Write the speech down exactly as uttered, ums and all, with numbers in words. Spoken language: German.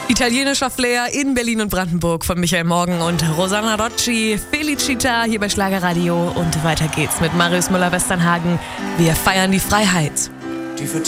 Italienischer Flair in Berlin und Brandenburg von Michael Morgen und Rosanna Rocci. Felicita hier bei Schlagerradio. Und weiter geht's mit Marius Müller-Westernhagen. Wir feiern die Freiheit. Die